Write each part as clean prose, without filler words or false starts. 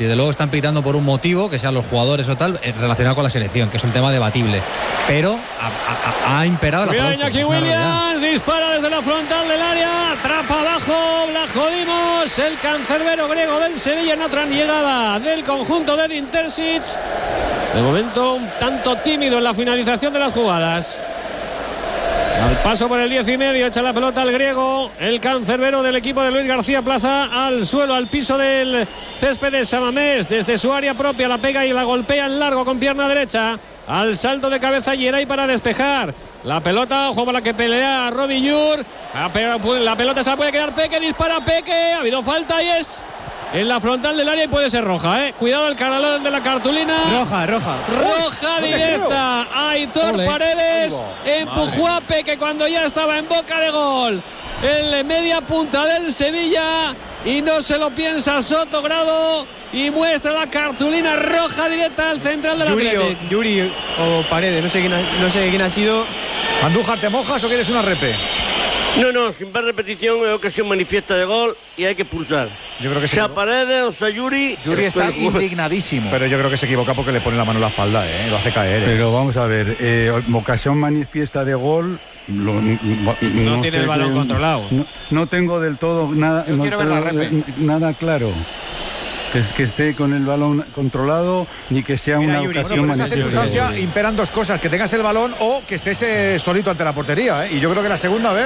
penalti. De luego están pitando por un motivo, que sean los jugadores o tal, relacionado con la selección, que es un tema debatible. Pero ha imperado la pausa. Iñaki Williams dispara desde la frontal del área, atrapa abajo, Blajo Dimos, el cancerbero griego del Sevilla en otra llegada del conjunto de Edin Terzic. De momento un tanto tímido en la finalización de las jugadas. Al paso por el 10,5, echa la pelota al griego, el cancerbero del equipo de Luis García Plaza, al suelo, al piso del césped de Samamés, desde su área propia la pega y la golpea en largo con pierna derecha, al salto de cabeza Yeray para despejar. La pelota, ojo para la que pelea Robbie Llur, la pelota se la puede quedar Peque, dispara Peque, ha habido falta y es en la frontal del área y puede ser roja, Cuidado el canalón de la cartulina. Roja directa. Aitor Paredes empujó a Peque cuando ya estaba en boca de gol. En media punta del Sevilla y no se lo piensa Soto Grado y muestra la cartulina roja directa al central del Atlético. Yuri o Paredes, no sé quién ha sido. Andújar, ¿te mojas o quieres una repe? No, sin ver repetición es ocasión manifiesta de gol y hay que expulsar. Yo creo que sea Paredes o sea Yuri está indignadísimo. Pero yo creo que se equivoca porque le pone la mano en la espalda, lo hace caer. Pero vamos a ver, ocasión manifiesta de gol. No tiene el balón controlado. No tengo del todo nada claro. Que esté con el balón controlado ni que sea una ocasión manifiesta. En esa circunstancia imperan dos cosas: que tengas el balón o que estés solito ante la portería. Y yo creo que la segunda, a ver.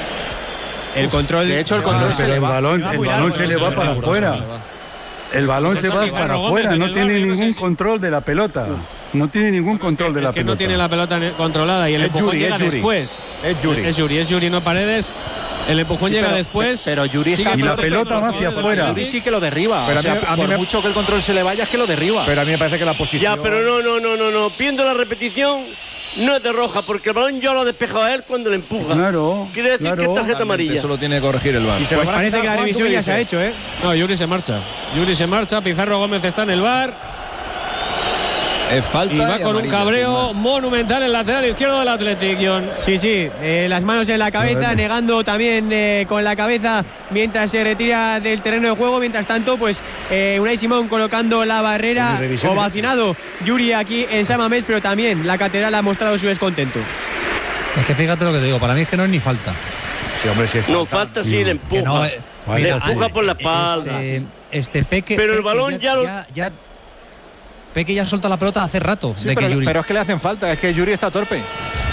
El control. De hecho, el control se le va. El balón se le va para afuera. El balón se va para afuera. No tiene ningún control de la pelota. No tiene ningún control de la pelota. No tiene la pelota controlada y el empujón llega después. Es Yuri, no Paredes. El empujón llega después. Pero Yuri está y la pelota va hacia afuera. Yuri sí que lo derriba. Pero a mí mucho que el control se le vaya es que lo derriba. Pero a mí me parece que la posición. Ya, pero no. Viendo la repetición, no es de roja, porque el balón ya lo ha despejado a él cuando le empuja. Claro. Quiere decir que es tarjeta amarilla. Eso lo tiene que corregir el VAR. Pues parece que la revisión ya se ha hecho, No, Yuri se marcha. Pizarro Gómez está en el VAR. Falta y va con un cabreo monumental en el lateral izquierdo del Athletic, John. Sí, las manos en la cabeza, negando también con la cabeza mientras se retira del terreno de juego. Mientras tanto, pues Unai Simón colocando la barrera, ovacionado Yuri aquí en San Mamés, pero también la catedral ha mostrado su descontento. Es que fíjate lo que te digo, para mí es que no es ni falta. Sí, hombre, sí es falta. No, falta sí, le empuja. Le empuja por la espalda. Peque, pero el balón ya Peque ya soltó la pelota hace rato. Sí, pero es que le hacen falta, es que Yuri está torpe.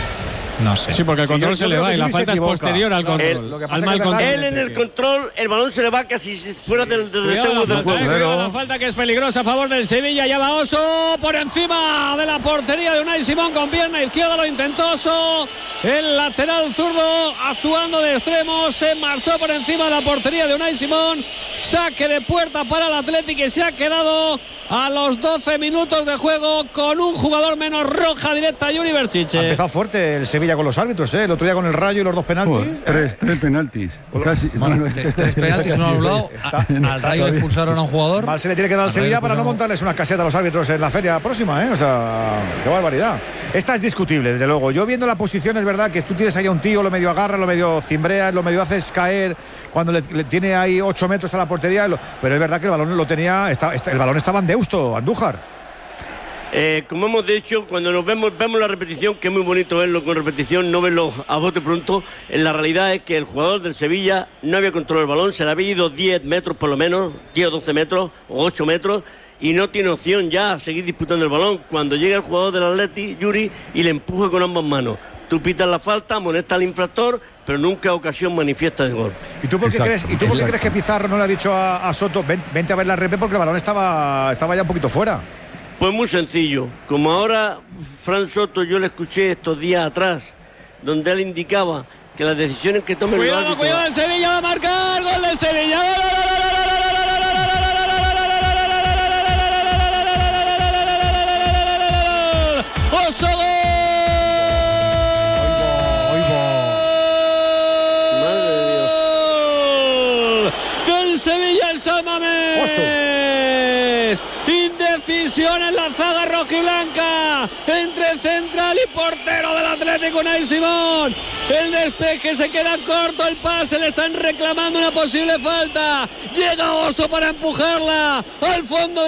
No sé. Sí, porque el control se le va y la falta es posterior al control. Él en el control, el balón se le va casi fuera del rectángulo del juego. Cuidado la falta que es peligrosa a favor del Sevilla. Ya va Oso por encima de la portería de Unai Simón con pierna izquierda. Lo intentó Oso. El lateral zurdo actuando de extremo. Se marchó por encima de la portería de Unai Simón. Saque de puerta para el Atlético y se ha quedado a los 12 minutos de juego con un jugador menos. Roja directa, Yuri Berchiche. Ha empezado fuerte el Sevilla con los árbitros, el otro día con el Rayo y los 2 penaltis. Tres penaltis. Tres penaltis, uno anulado. Al Rayo le expulsaron a un jugador. Mal se le tiene que dar al Sevilla para no montarles una caseta a los árbitros en la feria próxima, O sea, qué barbaridad. Esta es discutible, desde luego. Yo viendo la posición, es verdad que tú tienes ahí a un tío, lo medio agarra, lo medio cimbrea, lo medio haces caer cuando le tiene ahí 8 metros a la portería, pero es verdad que el balón lo tenía, el balón estaba en Deusto, Andújar. Como hemos dicho, cuando nos vemos la repetición, que es muy bonito verlo con repetición, no verlo a bote pronto. La realidad es que el jugador del Sevilla no había controlado el balón, se le había ido 10 metros por lo menos, 10 o 12 metros o 8 metros, y no tiene opción ya a seguir disputando el balón. Cuando llega el jugador del Atleti, Yuri, y le empuja con ambas manos. Tú pitas la falta, amonestas al infractor, pero nunca ocasión manifiesta de gol. ¿Y tú por qué crees que Pizarro no le ha dicho a Soto, vente a ver la repe, porque el balón estaba ya un poquito fuera? Pues muy sencillo. Como ahora Fran Soto yo le escuché estos días atrás, donde él indicaba que las decisiones que tomen los árbitros... Cuidado, el Sevilla va a marcar, gol del Sevilla. ¡Oso, gol! Madre de Dios. Del Sevilla el San Mamés. Indecisión en la zaga rojiblanca entre central y portero del Atlético, Unai Simón. El despeje se queda corto, el pase, le están reclamando una posible falta. Llega Oso para empujarla al fondo.